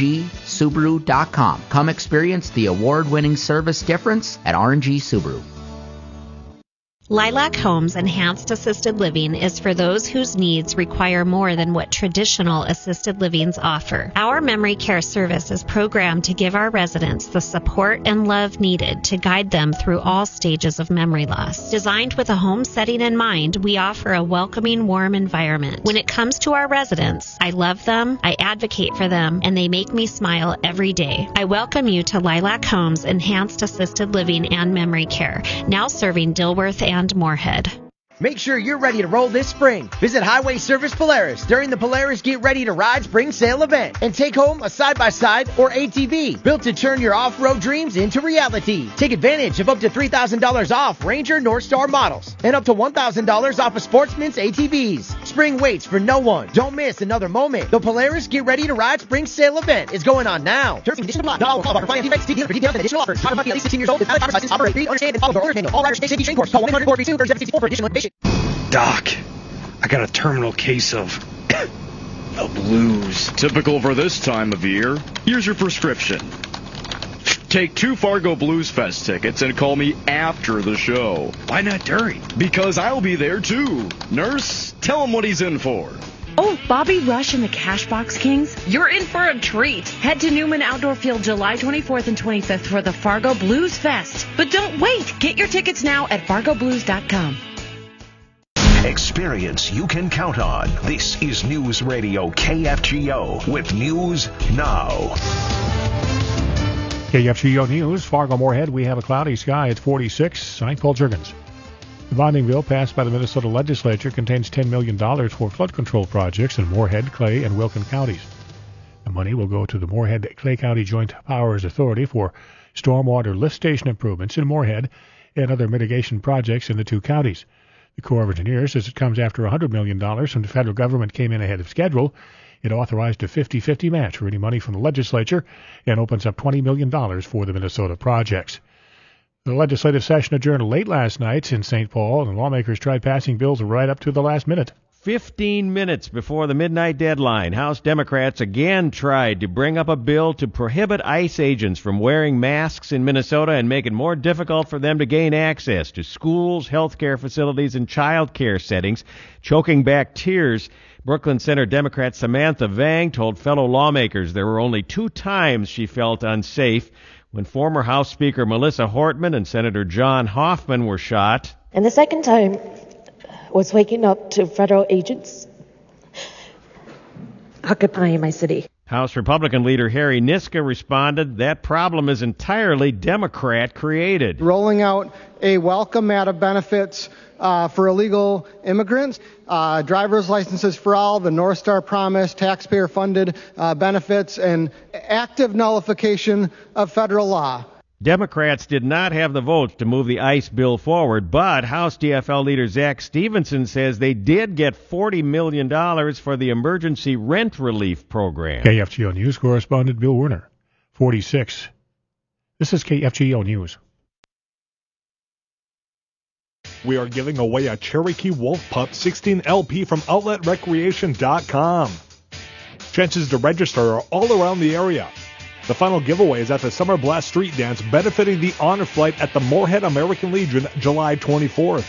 rngsubaru.com. Come experience the award-winning service difference at RNG Subaru. Lilac Homes Enhanced Assisted Living is for those whose needs require more than what traditional assisted livings offer. Our memory care service is programmed to give our residents the support and love needed to guide them through all stages of memory loss. Designed with a home setting in mind, we offer a welcoming, warm environment. When it comes to our residents, I love them, I advocate for them, and they make me smile every day. I welcome you to Lilac Homes Enhanced Assisted Living and Memory Care, now serving Dilworth and Moorhead. Make sure you're ready to roll this spring. Visit Highway Service Polaris during the Polaris Get Ready to Ride Spring Sale event and take home a side-by-side or ATV built to turn your off-road dreams into reality. Take advantage of up to $3,000 off Ranger Northstar models and up to $1,000 off of Sportsman's ATVs. Spring waits for no one. Don't miss another moment. The Polaris Get Ready to Ride Spring Sale event is going on now. Terms and conditions apply. Not all call for finance defects. See dealer for details and additional offers. Driver must be at least 16 years old with valid driver's license. Operate, read, understand, and follow the owner's manual. All riders stay safety training course. Call 1-800-432-3764 for additional information. Doc, I got a terminal case of the blues. Typical for this time of year. Here's your prescription. Take 2 Fargo Blues Fest tickets and call me after the show. Why not during? Because I'll be there too. Nurse, tell him what he's in for. Oh, Bobby Rush and the Cashbox Kings, you're in for a treat. Head to Newman Outdoor Field July 24th and 25th for the Fargo Blues Fest. But don't wait. Get your tickets now at fargoblues.com. Experience you can count on. This is News Radio KFGO with News Now. KFGO News, Fargo Moorhead, we have a cloudy sky at 46. I'm Paul Juergens. The bonding bill passed by the Minnesota legislature contains $10 million for flood control projects in Moorhead, Clay, and Wilkin counties. The money will go to the Moorhead-Clay County Joint Powers Authority for stormwater lift station improvements in Moorhead and other mitigation projects in the two counties. The Corps of Engineers says it comes after $100 million from the federal government came in ahead of schedule. It authorized a 50-50 match for any money from the legislature and opens up $20 million for the Minnesota projects. The legislative session adjourned late last night in St. Paul, and lawmakers tried passing bills right up to the last minute. 15 minutes before the midnight deadline, House Democrats again tried to bring up a bill to prohibit ICE agents from wearing masks in Minnesota and make it more difficult for them to gain access to schools, healthcare facilities, and child care settings, choking back tears. Brooklyn Center Democrat Samantha Vang told fellow lawmakers there were only 2 times she felt unsafe, when former House Speaker Melissa Hortman and Senator John Hoffman were shot. And the second time was waking up to federal agents occupying my city. House Republican leader Harry Niska responded, that problem is entirely Democrat-created. Rolling out a welcome mat of benefits for illegal immigrants, driver's licenses for all, the North Star Promise, taxpayer-funded benefits, and active nullification of federal law. Democrats did not have the votes to move the ICE bill forward, but House DFL leader Zach Stevenson says they did get $40 million for the emergency rent relief program. KFGO News correspondent Bill Werner, 46. This is KFGO News. We are giving away a Cherokee Wolf Pup 16 LP from OutletRecreation.com. Chances to register are all around the area. The final giveaway is at the Summer Blast Street Dance benefiting the Honor Flight at the Moorhead American Legion July 24th.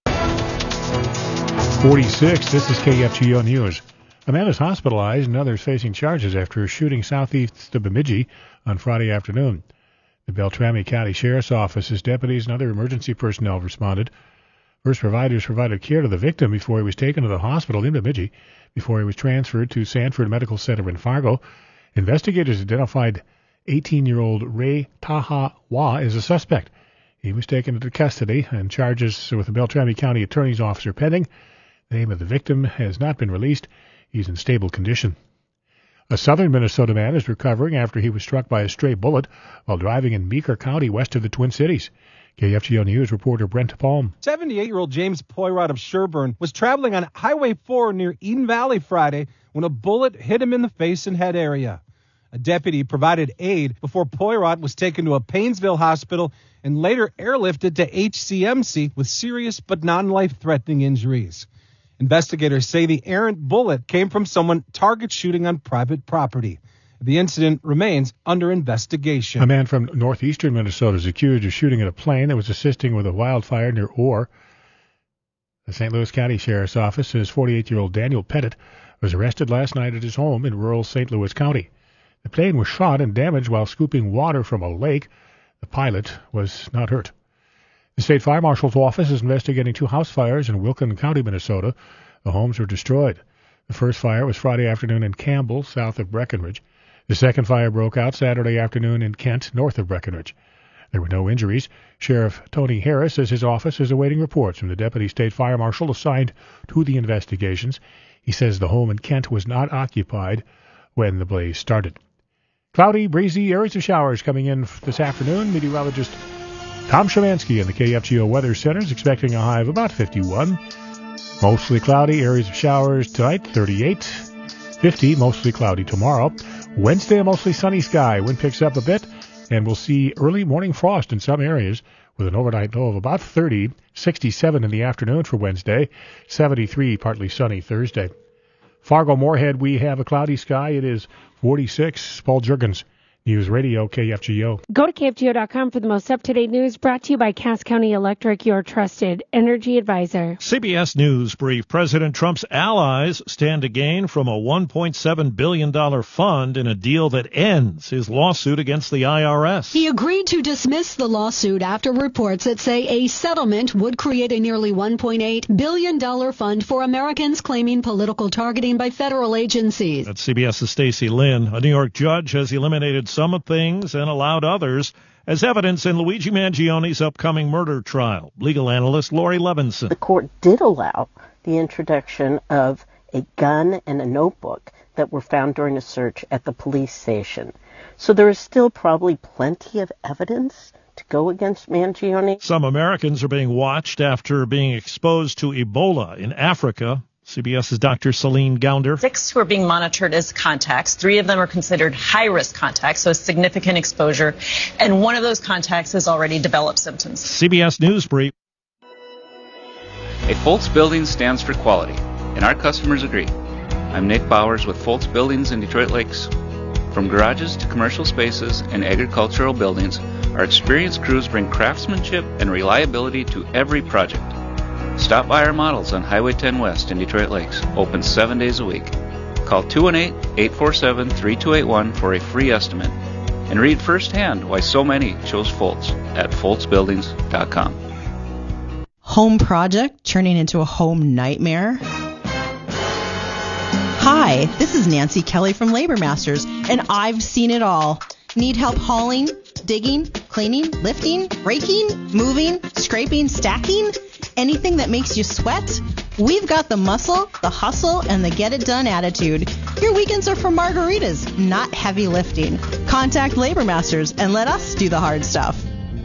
46, this is KFGO News. A man is hospitalized and others facing charges after a shooting southeast of Bemidji on Friday afternoon. The Beltrami County Sheriff's Office's deputies and other emergency personnel responded. First responders provided care to the victim before he was taken to the hospital in Bemidji, before he was transferred to Sanford Medical Center in Fargo. Investigators identified 18-year-old Ray Taha Wah as a suspect. He was taken into custody, and charges with the Beltrami County Attorney's Office are pending. The name of the victim has not been released. He's in stable condition. A southern Minnesota man is recovering after he was struck by a stray bullet while driving in Meeker County west of the Twin Cities. KFGO News reporter Brent Palm. 78-year-old James Poirot of Sherburne was traveling on Highway 4 near Eden Valley Friday when a bullet hit him in the face and head area. A deputy provided aid before Poirot was taken to a Painesville hospital and later airlifted to HCMC with serious but non-life-threatening injuries. Investigators say the errant bullet came from someone target shooting on private property. The incident remains under investigation. A man from northeastern Minnesota is accused of shooting at a plane that was assisting with a wildfire near Orr. The St. Louis County Sheriff's Office says 48-year-old Daniel Pettit was arrested last night at his home in rural St. Louis County. The plane was shot and damaged while scooping water from a lake. The pilot was not hurt. The State Fire Marshal's office is investigating 2 house fires in Wilkin County, Minnesota. The homes were destroyed. The first fire was Friday afternoon in Campbell, south of Breckenridge. The second fire broke out Saturday afternoon in Kent, north of Breckenridge. There were no injuries. Sheriff Tony Harris says his office is awaiting reports from the Deputy State Fire Marshal assigned to the investigations. He says the home in Kent was not occupied when the blaze started. Cloudy, breezy, areas of showers coming in this afternoon. Meteorologist Tom Shemansky in the KFGO Weather Center is expecting a high of about 51. Mostly cloudy, areas of showers tonight, 38. 50, mostly cloudy tomorrow. Wednesday, a mostly sunny sky. Wind picks up a bit, and we'll see early morning frost in some areas with an overnight low of about 30. 67 in the afternoon for Wednesday. 73, partly sunny Thursday. Fargo-Moorhead, we have a cloudy sky. It is 46. Paul Juergens, News Radio KFGO. Go to KFGO.com for the most up-to-date news, brought to you by Cass County Electric, your trusted energy advisor. CBS News brief. President Trump's allies stand to gain from a $1.7 billion fund in a deal that ends his lawsuit against the IRS. He agreed to dismiss the lawsuit after reports that say a settlement would create a nearly $1.8 billion fund for Americans claiming political targeting by federal agencies. That's CBS's Stacey Lynn. A New York judge has eliminated some of things and allowed others as evidence in Luigi Mangioni's upcoming murder trial. Legal analyst Lori Levinson. The court did allow the introduction of a gun and a notebook that were found during a search at the police station. So there is still probably plenty of evidence to go against Mangione. Some Americans are being watched after being exposed to Ebola in Africa. CBS's Dr. Celine Gounder. 6 who are being monitored as contacts. 3 of them are considered high-risk contacts, so significant exposure. And one of those contacts has already developed symptoms. CBS News Brief. A Foltz Building stands for quality, and our customers agree. I'm Nick Bowers with Foltz Buildings in Detroit Lakes. From garages to commercial spaces and agricultural buildings, our experienced crews bring craftsmanship and reliability to every project. Stop by our models on Highway 10 West in Detroit Lakes, open 7 days a week. Call 218-847-3281 for a free estimate and read firsthand why so many chose Foltz at foltzbuildings.com. Home project turning into a home nightmare? Hi, this is Nancy Kelly from Labor Masters, and I've seen it all. Need help hauling, digging, cleaning, lifting, raking, moving, scraping, stacking? Anything that makes you sweat? We've got the muscle, the hustle, and the get-it-done attitude. Your weekends are for margaritas, not heavy lifting. Contact Labor Masters and let us do the hard stuff.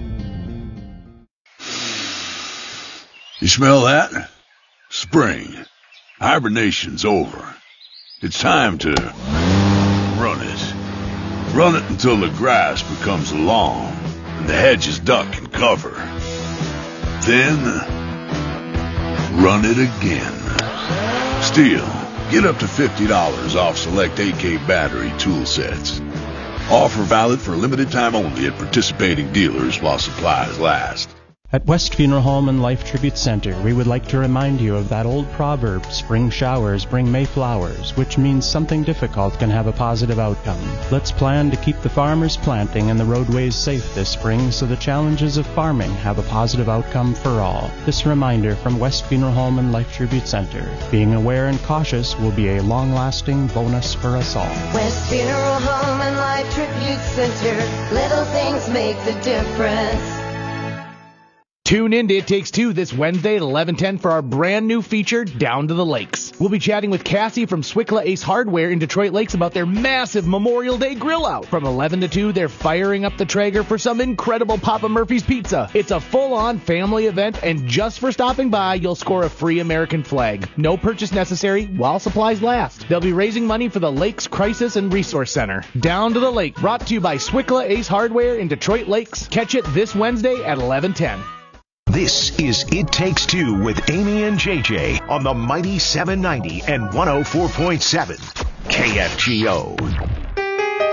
You smell that? Spring. Hibernation's over. It's time to run it. Run it until the grass becomes long and the hedges duck and cover. Then run it again. Stihl, get up to $50 off select AK battery tool sets. Offer valid for a limited time only at participating dealers while supplies last. At West Funeral Home and Life Tribute Center, we would like to remind you of that old proverb, spring showers bring May flowers, which means something difficult can have a positive outcome. Let's plan to keep the farmers planting and the roadways safe this spring so the challenges of farming have a positive outcome for all. This reminder from West Funeral Home and Life Tribute Center. Being aware and cautious will be a long-lasting bonus for us all. West Funeral Home and Life Tribute Center. Little things make the difference. Tune in to It Takes Two this Wednesday at 11:10 for our brand new feature, Down to the Lakes. We'll be chatting with Cassie from Swickla Ace Hardware in Detroit Lakes about their massive Memorial Day grill out. From 11 to 2, they're firing up the Traeger for some incredible Papa Murphy's pizza. It's a full-on family event, and just for stopping by, you'll score a free American flag. No purchase necessary while supplies last. They'll be raising money for the Lakes Crisis and Resource Center. Down to the Lake, brought to you by Swickla Ace Hardware in Detroit Lakes. Catch it this Wednesday at 11:10. This is It Takes Two with Amy and JJ on the mighty 790 and 104.7 KFGO.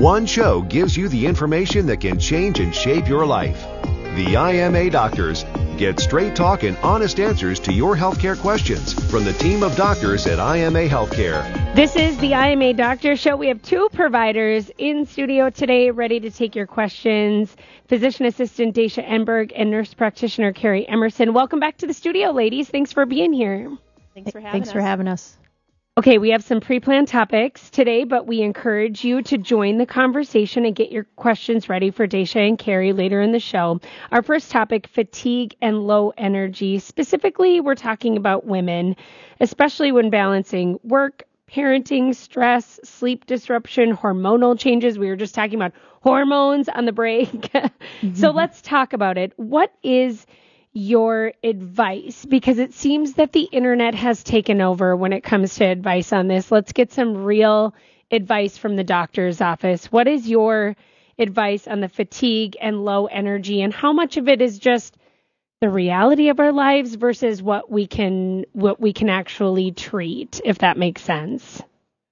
One show gives you the information that can change and shape your life. The IMA Doctors get straight talk and honest answers to your healthcare questions from the team of doctors at IMA Healthcare. This is the IMA Doctor Show. We have two providers in studio today ready to take your questions. Physician assistant Dacia Enberg and nurse practitioner Carrie Emerson. Welcome back to the studio, ladies. Thanks for being here. Thanks for having us. Okay, we have some pre-planned topics today, but we encourage you to join the conversation and get your questions ready for Dacia and Carrie later in the show. Our first topic, fatigue and low energy. Specifically, we're talking about women, especially when balancing work, parenting, stress, sleep disruption, hormonal changes. We were just talking about hormones on the break. So let's talk about it. What is your advice? Because it seems that the internet has taken over when it comes to advice on this. Let's get some real advice from the doctor's office. What is your advice on the fatigue and low energy, and how much of it is just the reality of our lives versus what we can actually treat, if that makes sense?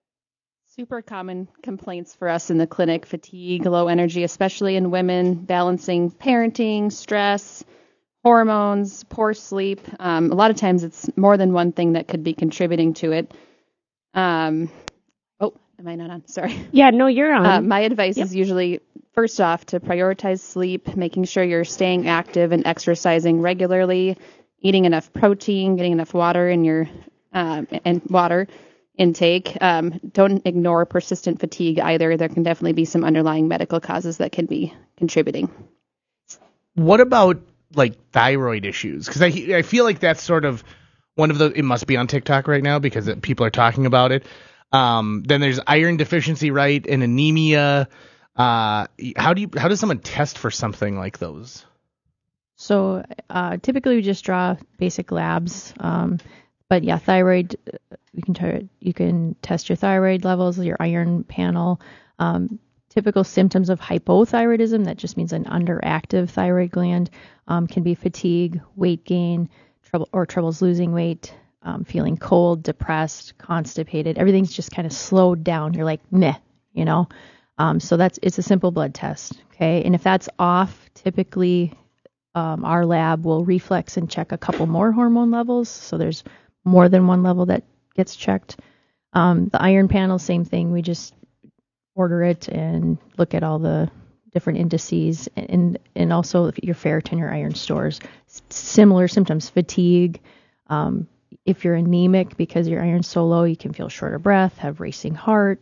Super common complaints for us in the clinic: fatigue, low energy, especially in women, balancing parenting, stress, hormones, poor sleep. A lot of times it's more than one thing that could be contributing to it. Am I not on? Sorry. Yeah, no, you're on. My advice is usually, first off, to prioritize sleep, making sure you're staying active and exercising regularly, eating enough protein, getting enough water in your and water intake. Don't ignore persistent fatigue either. There can definitely be some underlying medical causes that can be contributing. What about like thyroid issues? Because I feel like that's sort of one of the, it must be on TikTok right now because people are talking about it. Then there's iron deficiency, right, and anemia. How does someone test for something like those? So typically we just draw basic labs. But yeah, thyroid, you can test your thyroid levels, your iron panel. Typical symptoms of hypothyroidism, that just means an underactive thyroid gland, can be fatigue, weight gain, troubles losing weight, feeling cold, depressed, constipated. Everything's just kind of slowed down. You're like, meh, you know. So it's a simple blood test, okay? And if that's off, typically our lab will reflex and check a couple more hormone levels. So there's more than one level that gets checked. The iron panel, same thing. We just order it and look at all the different indices and also your ferritin, your iron stores. Similar symptoms: fatigue. If you're anemic because your iron's so low, you can feel short of breath, have racing heart,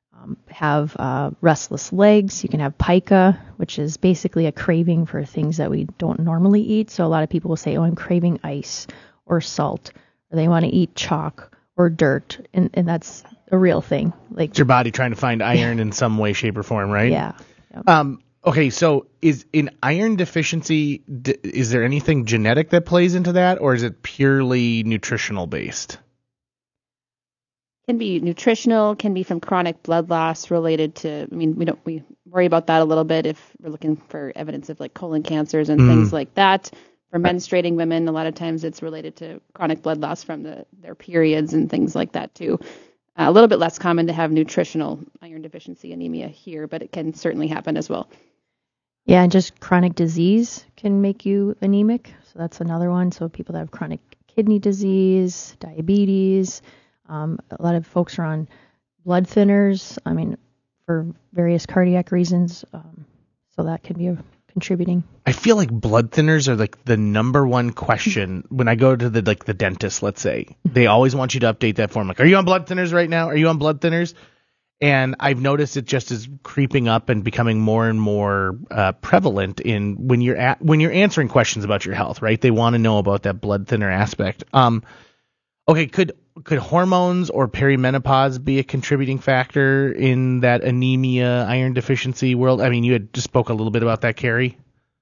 have restless legs. You can have pica, which is basically a craving for things that we don't normally eat. So a lot of people will say, oh, I'm craving ice or salt, or they want to eat chalk or dirt, and that's a real thing. Like, it's your body trying to find iron in some way, shape, or form, right? Yeah. Yep. Okay, so is in iron deficiency, is there anything genetic that plays into that, or is it purely nutritional based? Can be nutritional, can be from chronic blood loss related to, we worry about that a little bit if we're looking for evidence of like colon cancers and things like that. For menstruating women, a lot of times it's related to chronic blood loss from their periods and things like that too. A little bit less common to have nutritional iron deficiency anemia here, but it can certainly happen as well. Yeah, and just chronic disease can make you anemic. So that's another one. So people that have chronic kidney disease, diabetes, a lot of folks are on blood thinners, for various cardiac reasons. So that can be contributing. I feel like blood thinners are like the number one question when I go to the dentist, let's say. They always want you to update that form. Like, are you on blood thinners right now? Are you on blood thinners? And I've noticed it just is creeping up and becoming more and more prevalent in when you're answering questions about your health, right? They want to know about that blood thinner aspect. Okay, could hormones or perimenopause be a contributing factor in that anemia, iron deficiency world? You had just spoke a little bit about that, Carrie.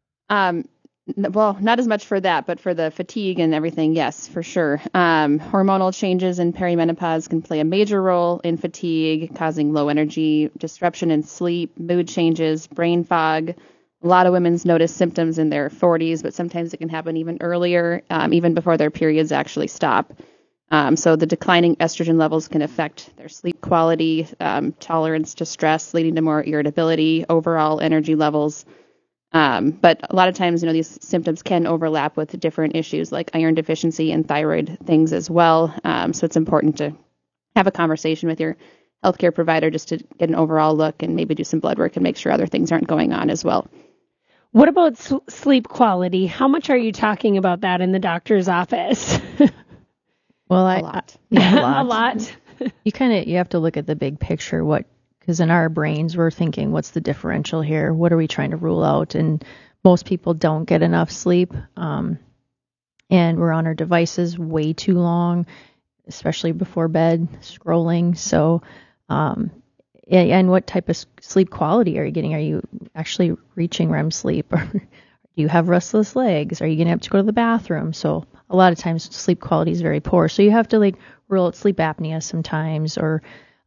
Well, not as much for that, but for the fatigue and everything, yes, for sure. Hormonal changes in perimenopause can play a major role in fatigue, causing low energy, disruption in sleep, mood changes, brain fog. A lot of women notice symptoms in their 40s, but sometimes it can happen even earlier, even before their periods actually stop. So the declining estrogen levels can affect their sleep quality, tolerance to stress, leading to more irritability, overall energy levels. But a lot of times, these symptoms can overlap with different issues like iron deficiency and thyroid things as well. So it's important to have a conversation with your healthcare provider just to get an overall look and maybe do some blood work and make sure other things aren't going on as well. What about sleep quality? How much are you talking about that in the doctor's office? Well, a lot. A lot. You have to look at the big picture. Because in our brains, we're thinking, what's the differential here? What are we trying to rule out? And most people don't get enough sleep. And we're on our devices way too long, especially before bed, scrolling. So, and what type of sleep quality are you getting? Are you actually reaching REM sleep? Or do you have restless legs? Are you going to have to go to the bathroom? So a lot of times sleep quality is very poor. So you have to rule out sleep apnea sometimes, or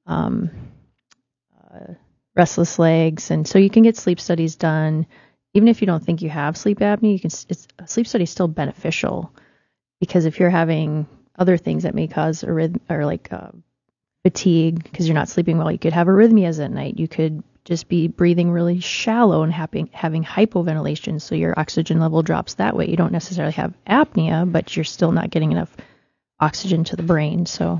restless legs. And so you can get sleep studies done. Even if you don't think you have sleep apnea, a sleep study is still beneficial, because if you're having other things that may cause fatigue because you're not sleeping well, you could have arrhythmias at night. You could just be breathing really shallow and having hypoventilation, so your oxygen level drops that way. You don't necessarily have apnea, but you're still not getting enough oxygen to the brain. So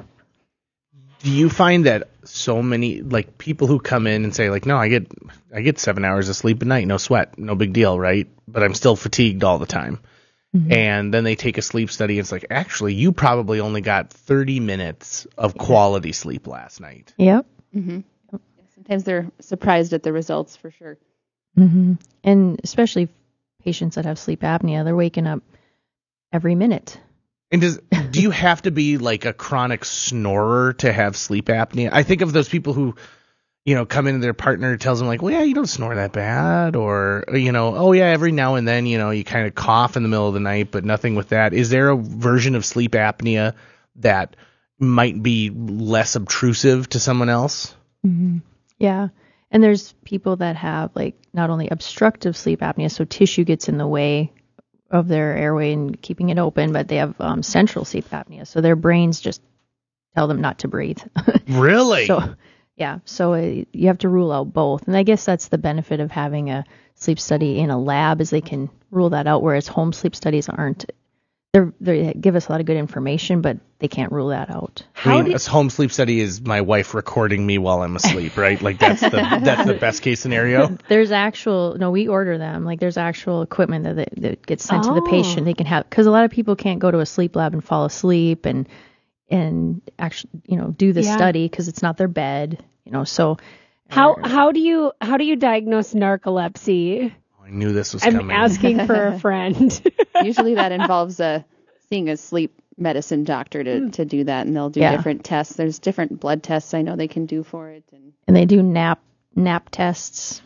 do you find that so many people who come in and say no, I get 7 hours of sleep a night, no sweat, no big deal, right? But I'm still fatigued all the time. Mm-hmm. And then they take a sleep study and it's actually you probably only got 30 minutes of quality sleep last night. Yep. Mm-hmm. Sometimes they're surprised at the results, for sure. Mm-hmm. And especially patients that have sleep apnea, they're waking up every minute. And do you have to be a chronic snorer to have sleep apnea? I think of those people who, come in and their partner tells them well, yeah, you don't snore that bad, or, oh yeah, every now and then, you kind of cough in the middle of the night, but nothing with that. Is there a version of sleep apnea that might be less obtrusive to someone else? Mm-hmm. Yeah. And there's people that have not only obstructive sleep apnea, so tissue gets in the way of their airway and keeping it open, but they have central sleep apnea. So their brains just tell them not to breathe. Really? So, yeah. So you have to rule out both. And I guess that's the benefit of having a sleep study in a lab, is they can rule that out, whereas home sleep studies aren't. They give us a lot of good information, but they can't rule that out. A home sleep study is my wife recording me while I'm asleep, right? That's the best case scenario. There's we order them. There's actual equipment that gets sent to the patient. They can have, because a lot of people can't go to a sleep lab and fall asleep and actually do the study because it's not their bed. So how do you diagnose narcolepsy? I knew this was coming. I'm asking for a friend. Usually that involves seeing a sleep medicine doctor to do that, and they'll do different tests. There's different blood tests I know they can do for it, and they do nap tests.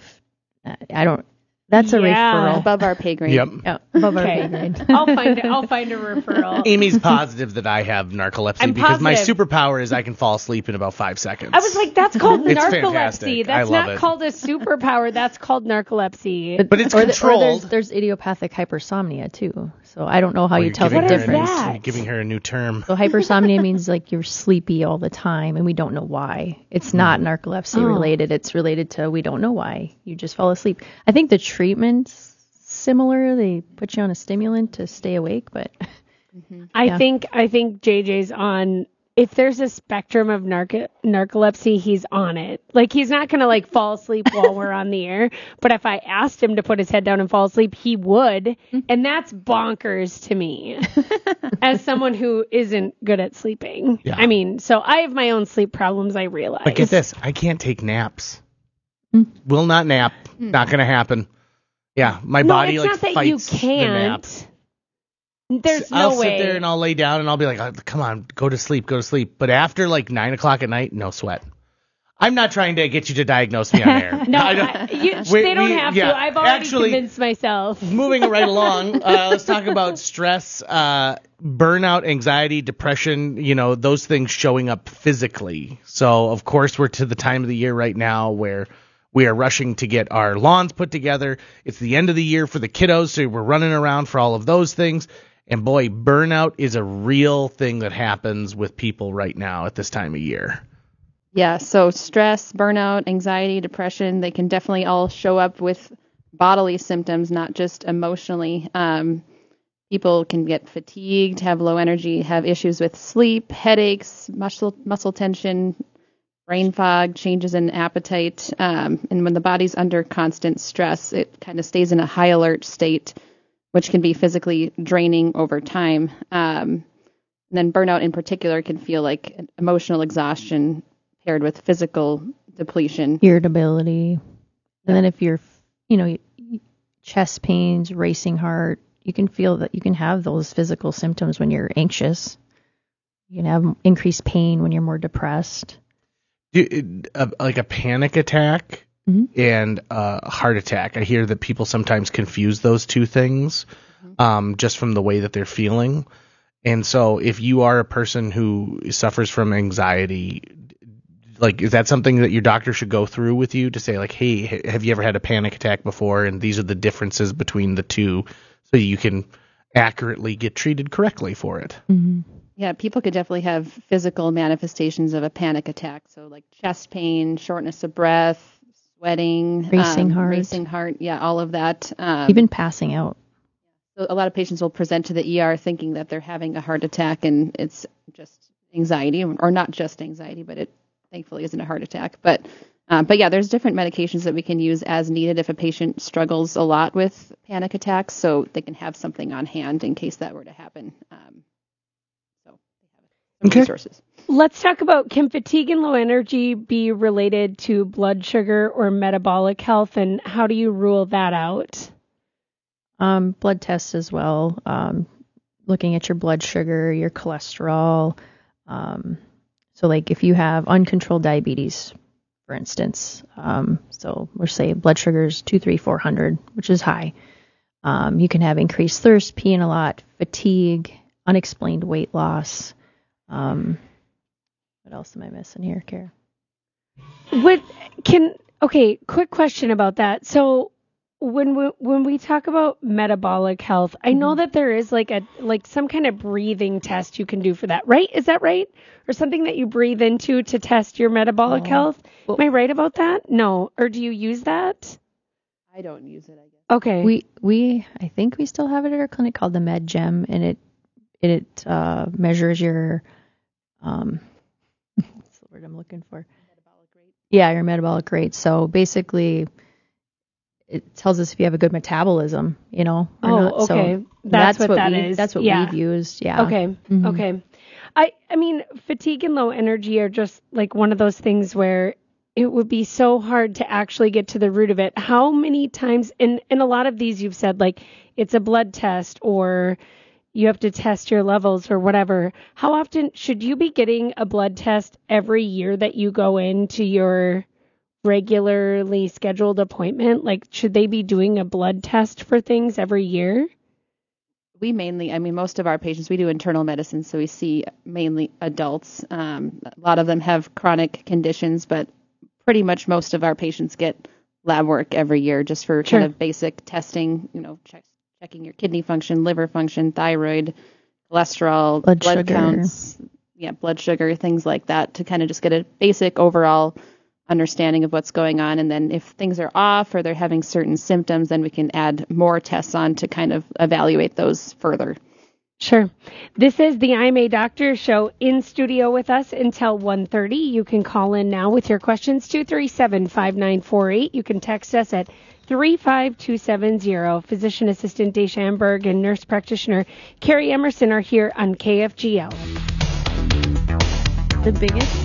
That's a referral above our pay grade. Yep. Yeah, above our pay grade. I'll find a referral. Amy's positive that I have narcolepsy because my superpower is I can fall asleep in about 5 seconds. I was that's called it's narcolepsy. Fantastic. That's not called a superpower. That's called narcolepsy. But it's controlled. There's idiopathic hypersomnia too. So I don't know how you tell the difference. You're giving her a new term. So hypersomnia means you're sleepy all the time, and we don't know why. It's not narcolepsy related. It's related to we don't know why. You just fall asleep. I think the treatment's similar. They put you on a stimulant to stay awake, but I think JJ's on. If there's a spectrum of narcolepsy, he's on it. He's not going to fall asleep while we're on the air. But if I asked him to put his head down and fall asleep, he would. And that's bonkers to me as someone who isn't good at sleeping. Yeah. I mean, so I have my own sleep problems, I realize. But get this, I can't take naps. Will not nap. Not going to happen. Yeah, my body it's not that fights you can't. the nap. There's I'll no way. sit there and I'll lay down and I'll be come on, go to sleep. But after 9 o'clock at night, no sweat. I'm not trying to get you to diagnose me on air. No, they don't have to. I've already convinced myself. Moving right along, let's talk about stress, burnout, anxiety, depression, those things showing up physically. So, of course, we're to the time of the year right now where we are rushing to get our lawns put together. It's the end of the year for the kiddos, so we're running around for all of those things. And boy, burnout is a real thing that happens with people right now at this time of year. Yeah, so stress, burnout, anxiety, depression, they can definitely all show up with bodily symptoms, not just emotionally. People can get fatigued, have low energy, have issues with sleep, headaches, muscle tension, brain fog, changes in appetite. And when the body's under constant stress, it kind of stays in a high alert state, which can be physically draining over time. And then burnout in particular can feel like emotional exhaustion paired with physical depletion. Irritability. And then if you're, chest pains, racing heart, you can feel that you can have those physical symptoms when you're anxious. You can have increased pain when you're more depressed. Like a panic attack and a heart attack. I hear that people sometimes confuse those two things just from the way that they're feeling. And so if you are a person who suffers from anxiety, like, is that something that your doctor should go through with you to say, like, hey, have you ever had a panic attack before? And these are the differences between the two, so you can accurately get treated correctly for it. Mm-hmm. Yeah, people could definitely have physical manifestations of a panic attack. So like chest pain, shortness of breath, sweating, racing heart. Yeah, all of that. Even passing out. So a lot of patients will present to the ER thinking that they're having a heart attack, and it's just anxiety, or not just anxiety, but it thankfully isn't a heart attack. But yeah, there's different medications that we can use as needed if a patient struggles a lot with panic attacks, so they can have something on hand in case that were to happen. Resources. Let's talk about, can fatigue and low energy be related to blood sugar or metabolic health, and how do you rule that out? Blood tests as well. Looking at your blood sugar, your cholesterol. So like if you have uncontrolled diabetes, for instance, so we'll say blood sugar is 400, which is high. You can have increased thirst, peeing a lot, fatigue, unexplained weight loss. What else am I missing here, Kara? Quick question about that. So when we talk about metabolic health, I know that there is like some kind of breathing test you can do for that, right? Is that right? Or something that you breathe into to test your metabolic health? Am I right about that? No. Or do you use that? I don't use it, I guess. Okay. I think we still have it at our clinic called the MedGem, and it measures your what's the word I'm looking for? Metabolic rate. Yeah, your metabolic rate. So basically, it tells us if you have a good metabolism, or not. Okay. So that's what that is. That's what we've used. Yeah. Okay. Mm-hmm. Okay. I mean, fatigue and low energy are just like one of those things where it would be so hard to actually get to the root of it. How many times, in a lot of these you've said, like, it's a blood test or you have to test your levels or whatever. How often should you be getting a blood test every year that you go into your regularly scheduled appointment? Like, should they be doing a blood test for things every year? We mainly, most of our patients, we do internal medicine, so we see mainly adults. A lot of them have chronic conditions, but pretty much most of our patients get lab work every year just for kind of basic testing, checking your kidney function, liver function, thyroid, cholesterol, blood counts, blood sugar, things like that, to kind of just get a basic overall understanding of what's going on. And then if things are off or they're having certain symptoms, then we can add more tests on to kind of evaluate those further. Sure. This is the I'm a Doctor show. In studio with us until 1:30. You can call in now with your questions, 237-5948. You can text us at 35270. Physician assistant Daisha Amberg and nurse practitioner Carrie Emerson are here on KFGO. The biggest.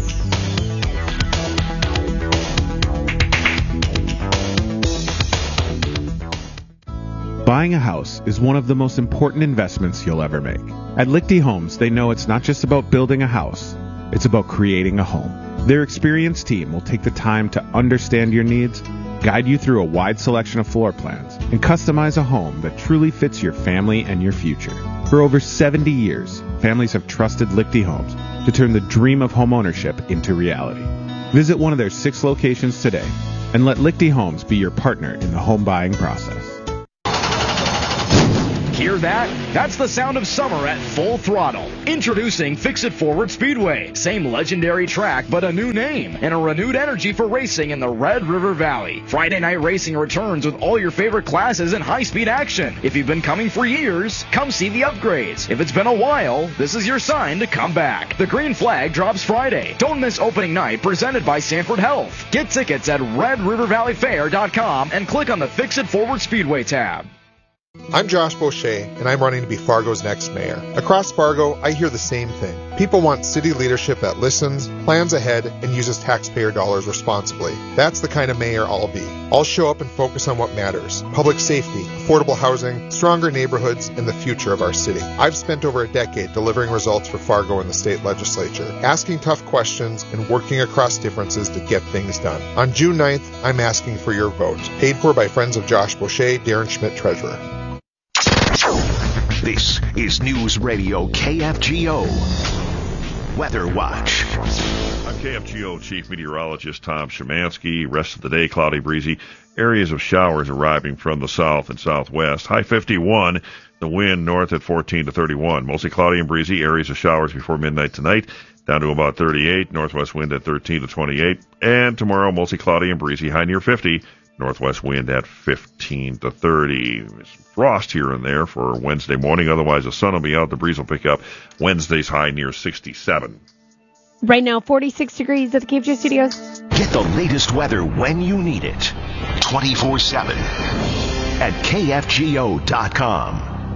Buying a house is one of the most important investments you'll ever make. At Lichty Homes, they know it's not just about building a house, it's about creating a home. Their experienced team will take the time to understand your needs, guide you through a wide selection of floor plans, and customize a home that truly fits your family and your future. For over 70 years, families have trusted Lichty Homes to turn the dream of homeownership into reality. Visit one of their 6 locations today and let Lichty Homes be your partner in the home buying process. Hear that? That's the sound of summer at full throttle. Introducing Fix-It Forward Speedway. Same legendary track, but a new name and a renewed energy for racing in the Red River Valley. Friday night racing returns with all your favorite classes and high-speed action. If you've been coming for years, come see the upgrades. If it's been a while, this is your sign to come back. The green flag drops Friday. Don't miss opening night, presented by Sanford Health. Get tickets at RedRiverValleyFair.com and click on the Fix-It Forward Speedway tab. I'm Josh Beauchesne, and I'm running to be Fargo's next mayor. Across Fargo, I hear the same thing. People want city leadership that listens, plans ahead, and uses taxpayer dollars responsibly. That's the kind of mayor I'll be. I'll show up and focus on what matters: public safety, affordable housing, stronger neighborhoods, and the future of our city. I've spent over a decade delivering results for Fargo in the state legislature, asking tough questions and working across differences to get things done. On June 9th, I'm asking for your vote. Paid for by Friends of Josh Beauchesne, Darren Schmidt, Treasurer. This is News Radio KFGO Weather Watch. I'm KFGO Chief Meteorologist Tom Szymanski. Rest of the day, cloudy, breezy. Areas of showers arriving from the south and southwest. High 51. The wind north at 14 to 31. Mostly cloudy and breezy. Areas of showers before midnight tonight. Down to about 38. Northwest wind at 13 to 28. And tomorrow, mostly cloudy and breezy. High near 50. Northwest wind at 15 to 30. Frost here and there for Wednesday morning. Otherwise, the sun will be out. The breeze will pick up. Wednesday's high near 67. Right now, 46 degrees at the KFGO studios. Get the latest weather when you need it. 24/7 at KFGO.com.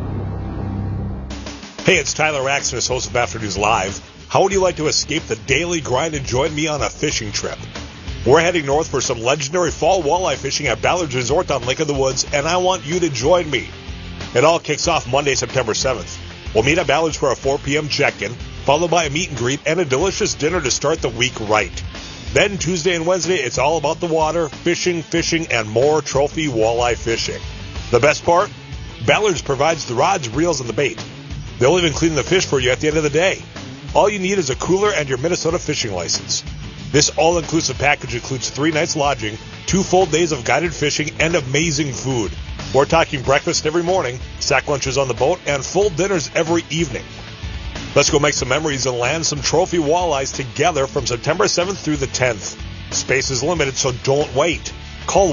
Hey, it's Tyler Axner, host of Afternoons Live. How would you like to escape the daily grind and join me on a fishing trip? We're heading north for some legendary fall walleye fishing at Ballard's Resort on Lake of the Woods, and I want you to join me. It all kicks off Monday, September 7th. We'll meet at Ballard's for a 4 p.m. check-in, followed by a meet and greet and a delicious dinner to start the week right. Then Tuesday and Wednesday, it's all about the water, fishing, and more trophy walleye fishing. The best part? Ballard's provides the rods, reels, and the bait. They'll even clean the fish for you at the end of the day. All you need is a cooler and your Minnesota fishing license. This all-inclusive package includes 3 nights lodging, 2 full days of guided fishing, and amazing food. We're talking breakfast every morning, sack lunches on the boat, and full dinners every evening. Let's go make some memories and land some trophy walleyes together from September 7th through the 10th. Space is limited, so don't wait. Call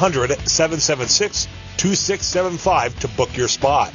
1-800-776-2675 to book your spot.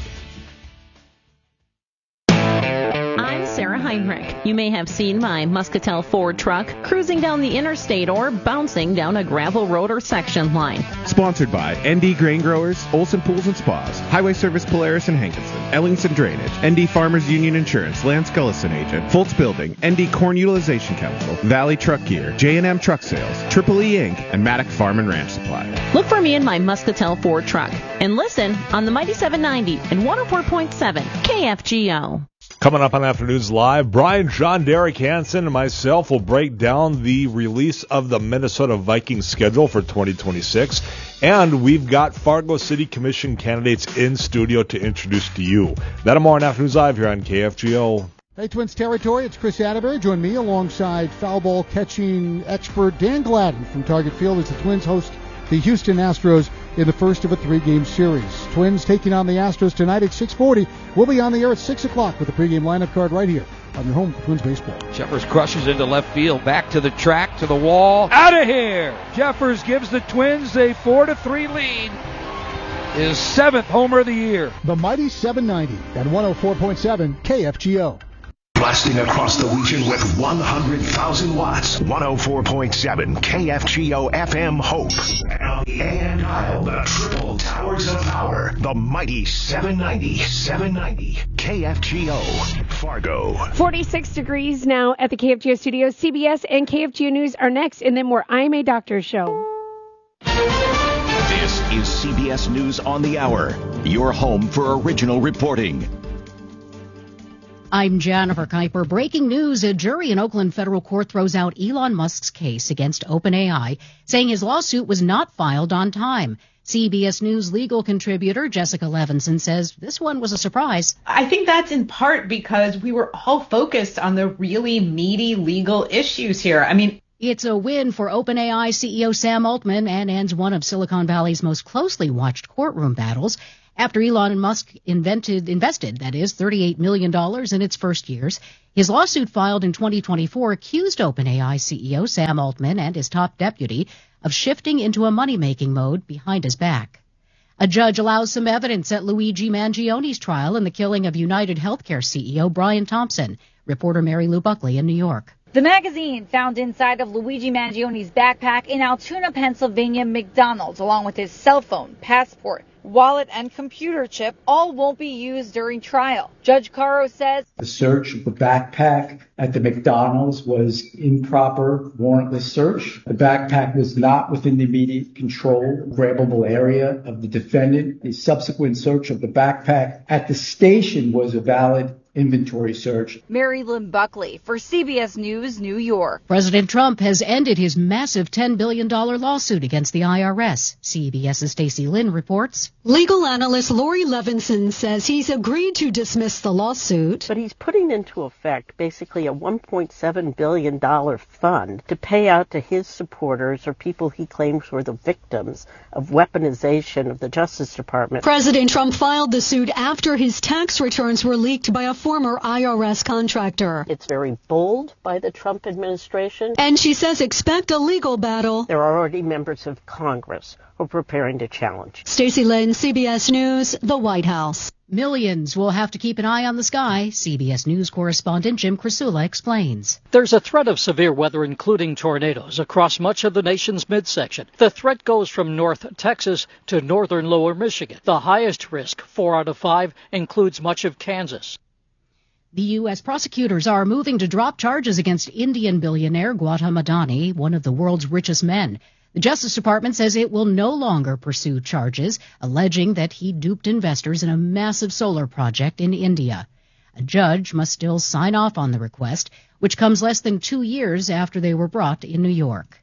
Sarah Heinrich. You may have seen my Muscatel Ford truck cruising down the interstate or bouncing down a gravel road or section line. Sponsored by ND Grain Growers, Olson Pools and Spas, Highway Service Polaris and Hankinson, Ellingson Drainage, ND Farmers Union Insurance, Lance Gullison Agent, Foltz Building, ND Corn Utilization Council, Valley Truck Gear, J&M Truck Sales, Triple E Inc., and Maddock Farm and Ranch Supply. Look for me in my Muscatel Ford truck and listen on the Mighty 790 and 104.7 KFGO. Coming up on Afternoons Live, Brian, John, Derek Hansen, and myself will break down the release of the Minnesota Vikings schedule for 2026. And we've got Fargo City Commission candidates in studio to introduce to you. That and more on Afternoons Live here on KFGO. Hey, Twins territory, it's Chris Atterbury. Join me alongside foul ball catching expert Dan Gladden from Target Field as the Twins host the Houston Astros in the first of a 3-game series. Twins taking on the Astros tonight at 6:40. We'll be on the air at 6 o'clock with the pregame lineup card right here on your home for Twins baseball. Jeffers crushes into left field, back to the track, to the wall. Out of here! Jeffers gives the Twins a 4-3 lead. His 7th homer of the year. The Mighty 790 and 104.7 KFGO. Blasting across the region with 100,000 watts. 104.7 KFGO FM Hope. And on the AM dial, the triple towers of power. The mighty 790 KFGO Fargo. 46 degrees now at the KFGO studios. CBS and KFGO News are next, and then more IMA Doctor Show. This is CBS News on the Hour. Your home for original reporting. I'm Jennifer Kuiper. Breaking news, a jury in Oakland federal court throws out Elon Musk's case against OpenAI, saying his lawsuit was not filed on time. CBS News legal contributor Jessica Levinson says this one was a surprise. I think that's in part because we were all focused on the really meaty legal issues here. I mean, it's a win for OpenAI CEO Sam Altman and ends one of Silicon Valley's most closely watched courtroom battles. After Elon Musk invested $38 million in its first years, his lawsuit filed in 2024 accused OpenAI CEO Sam Altman and his top deputy of shifting into a money-making mode behind his back. A judge allows some evidence at Luigi Mangioni's trial in the killing of United Healthcare CEO Brian Thompson. Reporter Mary Lou Buckley in New York. The magazine found inside of Luigi Mangioni's backpack in Altoona, Pennsylvania McDonald's, along with his cell phone, passport, wallet, and computer chip, all won't be used during trial. Judge Caro says the search of the backpack at the McDonald's was improper, warrantless search. The backpack was not within the immediate control, grabbable area of the defendant. The subsequent search of the backpack at the station was a valid inventory search. Mary Lynn Buckley for CBS News, New York. President Trump has ended his massive $10 billion lawsuit against the IRS. CBS's Stacey Lynn reports. Legal analyst Laurie Levinson says he's agreed to dismiss the lawsuit. But he's putting into effect basically a $1.7 billion fund to pay out to his supporters or people he claims were the victims of weaponization of the Justice Department. President Trump filed the suit after his tax returns were leaked by a former IRS contractor. It's very bold by the Trump administration. And she says expect a legal battle. There are already members of Congress who are preparing to challenge. Stacey Lynn, CBS News, the White House. Millions will have to keep an eye on the sky. CBS News correspondent Jim Krasula explains. There's a threat of severe weather, including tornadoes, across much of the nation's midsection. The threat goes from North Texas to northern lower Michigan. The highest risk, 4 out of 5, includes much of Kansas. The U.S. prosecutors are moving to drop charges against Indian billionaire Gautam Adani, one of the world's richest men. The Justice Department says it will no longer pursue charges alleging that he duped investors in a massive solar project in India. A judge must still sign off on the request, which comes less than 2 years after they were brought in New York.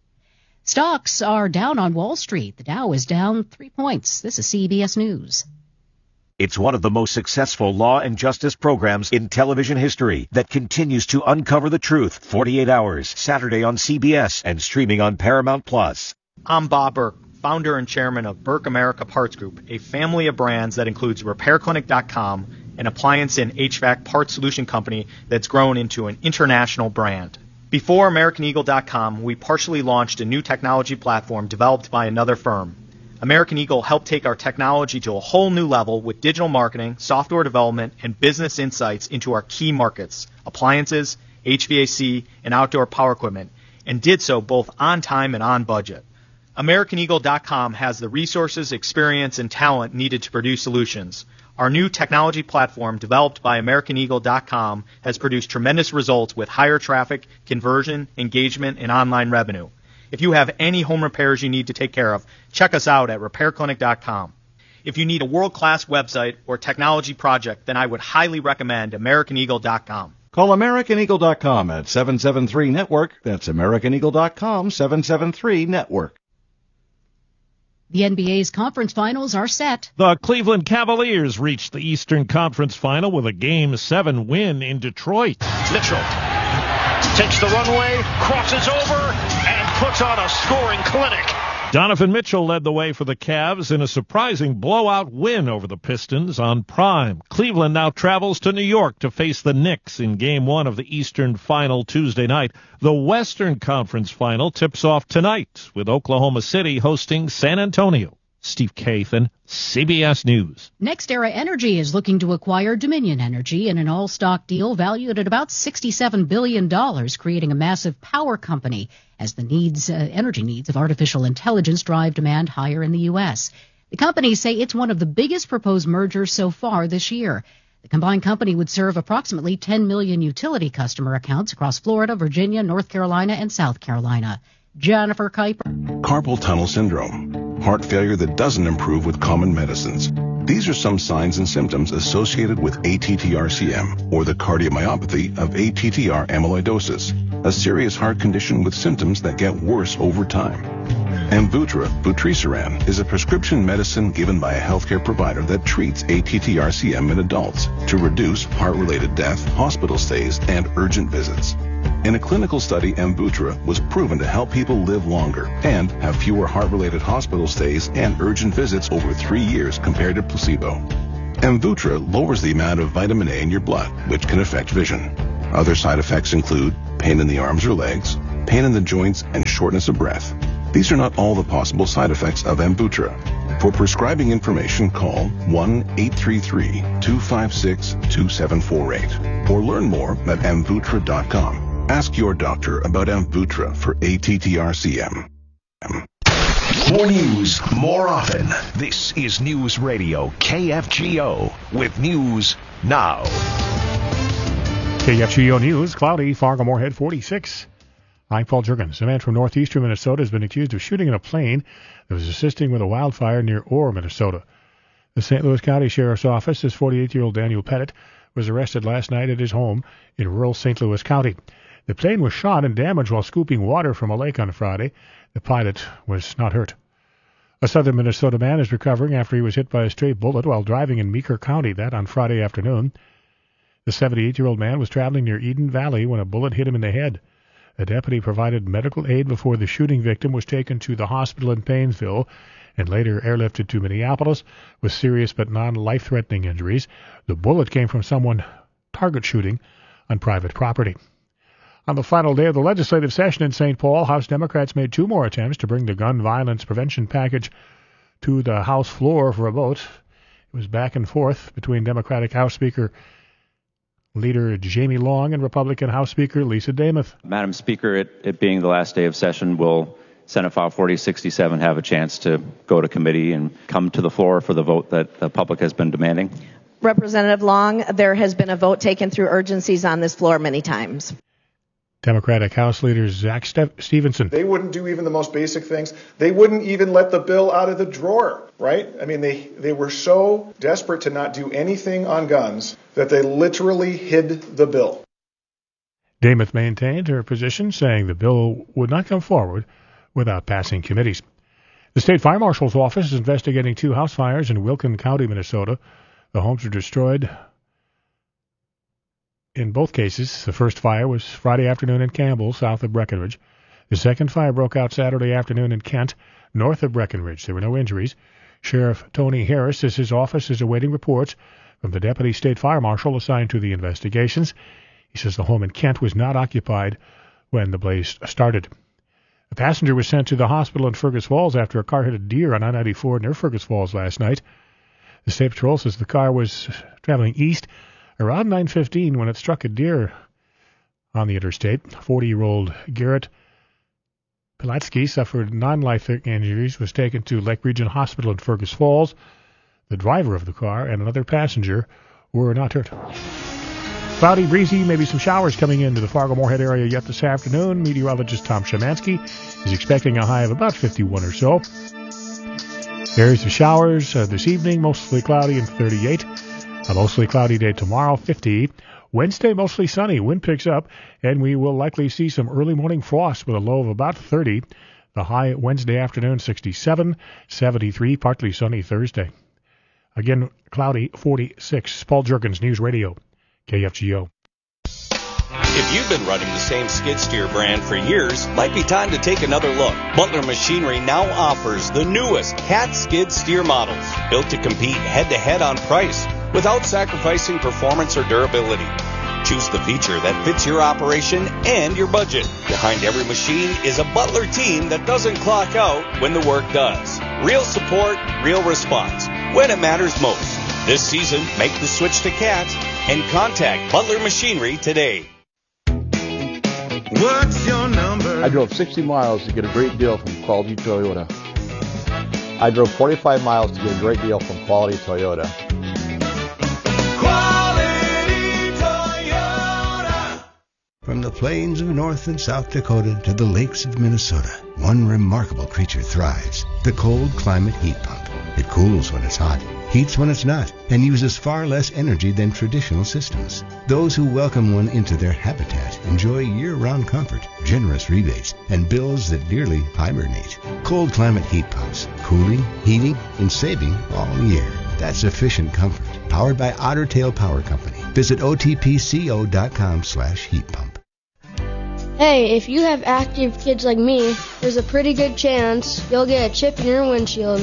Stocks are down on Wall Street. The Dow is down 3 points. This is CBS News. It's one of the most successful law and justice programs in television history that continues to uncover the truth 48 hours, Saturday on CBS and streaming on Paramount+. I'm Bob Burke, founder and chairman of Burke America Parts Group, a family of brands that includes RepairClinic.com, an appliance and HVAC parts solution company that's grown into an international brand. Before AmericanEagle.com, we partially launched a new technology platform developed by another firm. American Eagle helped take our technology to a whole new level with digital marketing, software development, and business insights into our key markets, appliances, HVAC, and outdoor power equipment, and did so both on time and on budget. AmericanEagle.com has the resources, experience, and talent needed to produce solutions. Our new technology platform, developed by AmericanEagle.com, has produced tremendous results with higher traffic, conversion, engagement, and online revenue. If you have any home repairs you need to take care of, check us out at RepairClinic.com. If you need a world-class website or technology project, then I would highly recommend AmericanEagle.com. Call AmericanEagle.com at 773-NETWORK. That's AmericanEagle.com, 773-NETWORK. The NBA's conference finals are set. The Cleveland Cavaliers reached the Eastern Conference Final with a Game 7 win in Detroit. Mitchell takes the runway, crosses over, and puts on a scoring clinic. Donovan Mitchell led the way for the Cavs in a surprising blowout win over the Pistons on Prime. Cleveland now travels to New York to face the Knicks in Game 1 of the Eastern Final Tuesday night. The Western Conference Final tips off tonight with Oklahoma City hosting San Antonio. Steve Kathan, CBS News. NextEra Energy is looking to acquire Dominion Energy in an all-stock deal valued at about $67 billion, creating a massive power company as the energy needs of artificial intelligence drive demand higher in the U.S. The companies say it's one of the biggest proposed mergers so far this year. The combined company would serve approximately 10 million utility customer accounts across Florida, Virginia, North Carolina, and South Carolina. Jennifer Kuiper. Carpal tunnel syndrome, heart failure that doesn't improve with common medicines. These are some signs and symptoms associated with ATTR-CM, or the cardiomyopathy of ATTR amyloidosis, a serious heart condition with symptoms that get worse over time. Amvuttra, vutrisiran, is a prescription medicine given by a healthcare provider that treats ATTR-CM in adults to reduce heart-related death, hospital stays, and urgent visits. In a clinical study, Amvuttra was proven to help people live longer and have fewer heart-related hospital stays and urgent visits over 3 years compared to placebo. Amvuttra lowers the amount of vitamin A in your blood, which can affect vision. Other side effects include pain in the arms or legs, pain in the joints, and shortness of breath. These are not all the possible side effects of Amvuttra. For prescribing information, call 1-833-256-2748 or learn more at Amvuttra.com. Ask your doctor about Amvuttra for ATTR-CM. More news, more often. This is News Radio KFGO with news now. KFGO News, cloudy, Fargo-Moorhead 46. I'm Paul Jurgens. A man from northeastern Minnesota has been accused of shooting in a plane that was assisting with a wildfire near Orr, Minnesota. The St. Louis County Sheriff's Office says 48-year-old Daniel Pettit was arrested last night at his home in rural St. Louis County. The plane was shot and damaged while scooping water from a lake on Friday. The pilot was not hurt. A southern Minnesota man is recovering after he was hit by a stray bullet while driving in Meeker County, that on Friday afternoon. The 78-year-old man was traveling near Eden Valley when a bullet hit him in the head. A deputy provided medical aid before the shooting victim was taken to the hospital in Painesville and later airlifted to Minneapolis with serious but non-life-threatening injuries. The bullet came from someone target shooting on private property. On the final day of the legislative session in St. Paul, House Democrats made 2 more attempts to bring the gun violence prevention package to the House floor for a vote. It was back and forth between Democratic House Speaker Leader Jamie Long and Republican House Speaker Lisa Demuth. Madam Speaker, it being the last day of session, will Senate File 4067 have a chance to go to committee and come to the floor for the vote that the public has been demanding? Representative Long, there has been a vote taken through urgencies on this floor many times. Democratic House Leader Zach Stevenson. They wouldn't do even the most basic things. They wouldn't even let the bill out of the drawer, right? I mean, they were so desperate to not do anything on guns that they literally hid the bill. Demuth maintained her position, saying the bill would not come forward without passing committees. The State Fire Marshal's office is investigating 2 house fires in Wilkin County, Minnesota. The homes were destroyed in both cases. The first fire was Friday afternoon in Campbell, south of Breckenridge. The second fire broke out Saturday afternoon in Kent, north of Breckenridge. There were no injuries. Sheriff Tony Harris says his office is awaiting reports from the Deputy State Fire Marshal assigned to the investigations. He says the home in Kent was not occupied when the blaze started. A passenger was sent to the hospital in Fergus Falls after a car hit a deer on I-94 near Fergus Falls last night. The State Patrol says the car was traveling east around 9:15 when it struck a deer on the interstate. 40-year-old Garrett Pilatsky suffered non-life injuries, was taken to Lake Region Hospital in Fergus Falls. The driver of the car and another passenger were not hurt. Cloudy, breezy, maybe some showers coming into the Fargo-Moorhead area yet this afternoon. Meteorologist Tom Szymanski is expecting a high of about 51 or so. Areas of showers this evening, mostly cloudy and 38. A mostly cloudy day tomorrow, 50. Wednesday, mostly sunny. Wind picks up, and we will likely see some early morning frost with a low of about 30. The high Wednesday afternoon, 67. 73, partly sunny Thursday. Again, cloudy, 46. Paul Jurgens, News Radio, KFGO. If you've been running the same skid steer brand for years, might be time to take another look. Butler Machinery now offers the newest Cat skid steer models, built to compete head-to-head on price without sacrificing performance or durability. Choose the feature that fits your operation and your budget. Behind every machine is a Butler team that doesn't clock out when the work does. Real support, real response, when it matters most. This season, make the switch to Cat and contact Butler Machinery today. What's your number? I drove 60 miles to get a great deal from Quality Toyota. I drove 45 miles to get a great deal from Quality Toyota. Quality Toyota. From the plains of North and South Dakota to the lakes of Minnesota, one remarkable creature thrives, the cold climate heat pump. It cools when it's hot, heats when it's not, and uses far less energy than traditional systems. Those who welcome one into their habitat enjoy year-round comfort, generous rebates, and bills that dearly hibernate. Cold climate heat pumps, cooling, heating, and saving all year. That's efficient comfort, powered by Otter Tail Power Company. Visit otpco.com/heat pump. Hey, if you have active kids like me, there's a pretty good chance you'll get a chip in your windshield.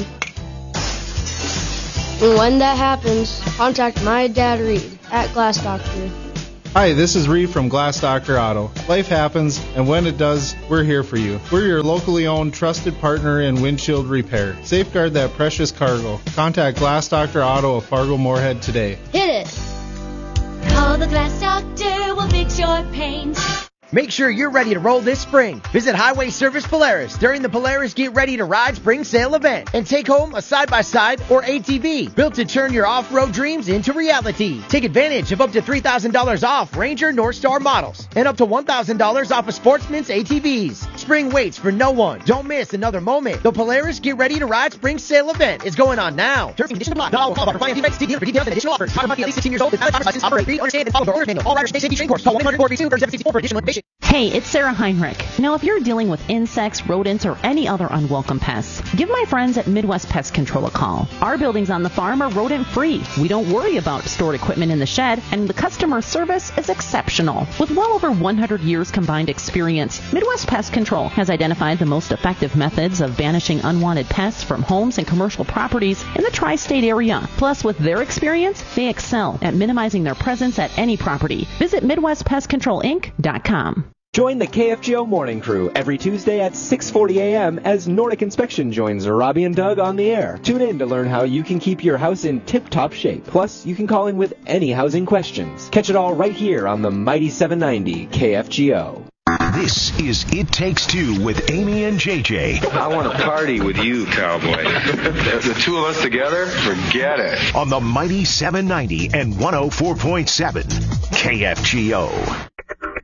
And when that happens, contact my dad Reed at Glass Doctor. Hi, this is Reed from Glass Doctor Auto. Life happens, and when it does, we're here for you. We're your locally owned, trusted partner in windshield repair. Safeguard that precious cargo. Contact Glass Doctor Auto of Fargo Moorhead today. Hit it! Call the Glass Doctor, we'll fix your paint. Make sure you're ready to roll this spring. Visit Highway Service Polaris during the Polaris Get Ready to Ride Spring Sale event and take home a side-by-side or ATV built to turn your off-road dreams into reality. Take advantage of up to $3,000 off Ranger Northstar models and up to $1,000 off of Sportsman's ATVs. Spring waits for no one. Don't miss another moment. The Polaris Get Ready to Ride Spring Sale event is going on now. Terms and conditions apply. Not all will qualify for financing rates. See dealer for details and additional offers. Driver must be at least 16 years old with valid driver's license. Operate, read, understand, and follow the owner's manual. All riders stay safety training course. Call 1-800-432-3764 for additional information. Hey, it's Sarah Heinrich. Now, if you're dealing with insects, rodents, or any other unwelcome pests, give my friends at Midwest Pest Control a call. Our buildings on the farm are rodent-free. We don't worry about stored equipment in the shed, and the customer service is exceptional. With well over 100 years combined experience, Midwest Pest Control has identified the most effective methods of banishing unwanted pests from homes and commercial properties in the tri-state area. Plus, with their experience, they excel at minimizing their presence at any property. Visit MidwestPestControlInc.com. Join the KFGO Morning Crew every Tuesday at 6:40 a.m. as Nordic Inspection joins Robbie and Doug on the air. Tune in to learn how you can keep your house in tip-top shape. Plus, you can call in with any housing questions. Catch it all right here on the Mighty 790 KFGO. This is It Takes Two with Amy and JJ. I want to party with you, cowboy. The two of us together, forget it. On the Mighty 790 and 104.7 KFGO.